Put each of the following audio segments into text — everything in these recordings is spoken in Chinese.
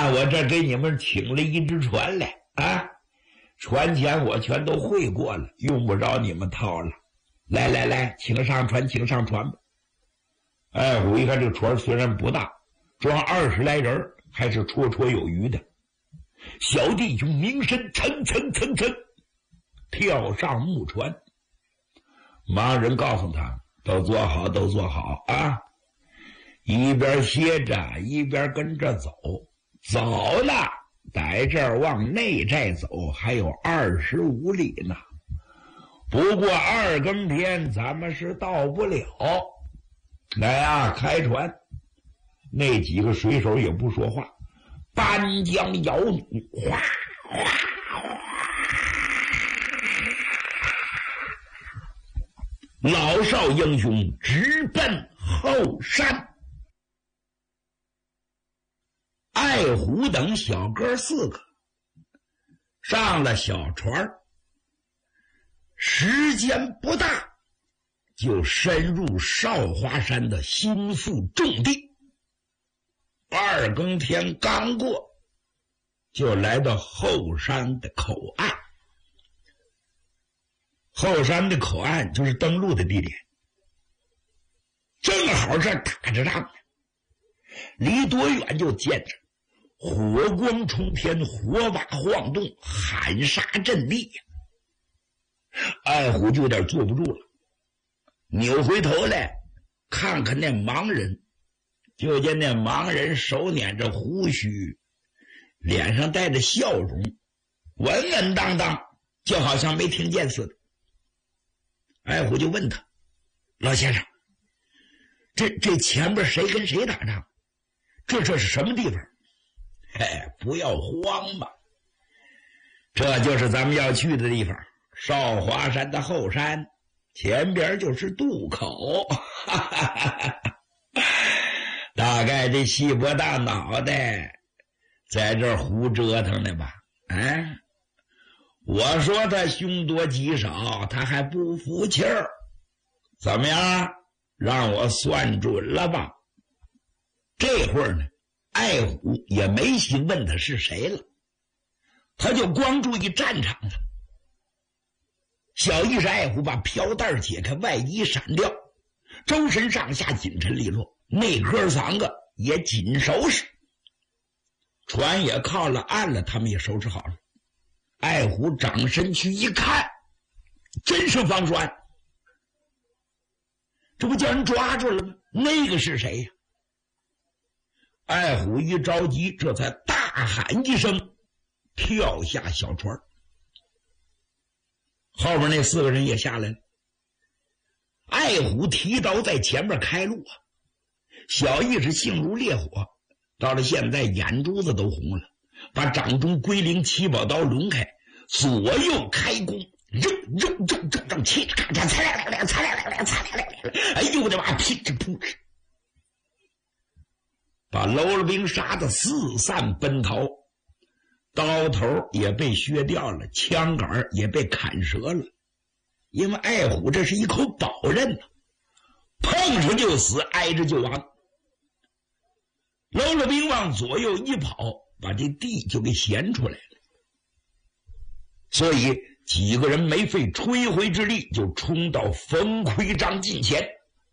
看我这给你们请了一只船来啊，船钱我全都汇过了，用不着你们掏了。来来来，请上船，请上船吧。艾虎一看这个船虽然不大，装20来人还是绰绰有余的。小弟兄鸣身蹭蹭蹭蹭跳上木船。盲人告诉他，都坐好，都坐好啊！一边歇着一边跟着走，走了，在这儿往内寨走还有25里呢。不过2更天咱们是到不了。来啊，开船！那几个水手也不说话，搬江摇弩，哗哗哗，老少英雄直奔后山。艾虎等小哥4个上了小船，时间不大就深入少华山的心腹重地。2更天刚过，就来到后山的口岸。后山的口岸就是登陆的地点，正好这打着仗呢，离多远就见着火光冲天，火把晃动，喊杀阵地呀！艾虎就有点坐不住了，扭回头来看看那盲人，就见那盲人手捻着胡须，脸上带着笑容，稳稳当当，就好像没听见似的。艾虎就问他：“老先生，这前边谁跟谁打仗？这是什么地方？”“嘿，不要慌吧，这就是咱们要去的地方，少华山的后山，前边就是渡口。”哈哈哈哈，大概这细脖大脑袋在这儿胡折腾呢吧？哎，我说他凶多吉少，他还不服气儿。怎么样？让我算准了吧？这会儿呢，艾虎也没心问他是谁了，他就光注意战场了。小意识艾虎把飘带解开，外衣闪掉，周身上下紧沉利落，那哥3个也紧收拾，船也靠了岸了，他们也收拾好了。艾虎长身去一看，真是方栓，这不叫人抓住了吗？那个是谁呀？艾虎一着急，这才大喊一声，跳下小船。后边那4个人也下来了。艾虎提刀在前面开路啊，小义是性如烈火，到了现在眼珠子都红了，把掌中龟灵七宝刀抡开，左右开弓，正气咔嚓擦亮，哎呦我的妈，噼里扑哧，把喽啰兵杀得四散奔逃，刀头也被削掉了，枪杆也被砍折了。因为艾虎这是一口宝刃呢，碰上就死，挨着就亡。喽啰兵往左右一跑，把这地就给闲出来了。所以几个人没费吹灰之力就冲到冯奎章近前。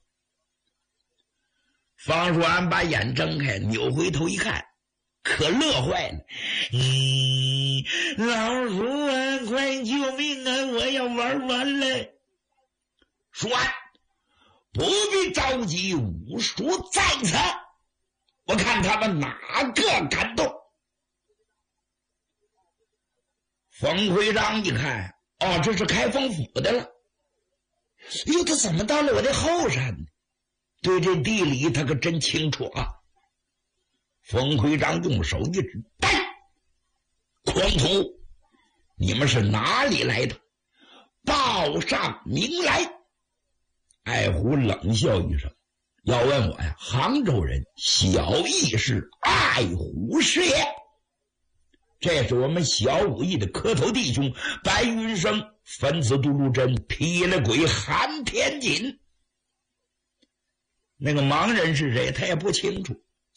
方叔安把眼睁开，扭回头一看，可乐坏了。老叔啊，快救命啊，我要玩完了。说完不必着急，武术在此，我看他们哪个敢动。冯奎章一看，哦，这是开封府的了。哟，他怎么到了我的后山呢？对这地理他可真清楚啊。冯奎章用手一指，带狂徒，你们是哪里来的？报上名来。艾虎冷笑一声，要问我呀，杭州人，小义是艾虎师爷。这是我们小武艺的磕头弟兄白云生、分子杜禄贞、劈了鬼韩天锦。那个盲人是谁他也不清楚，